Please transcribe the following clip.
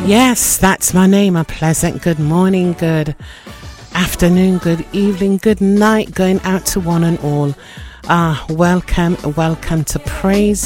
Yes, that's my name. A pleasant good morning, good afternoon, good evening, good night going out to one and all. Welcome to Praise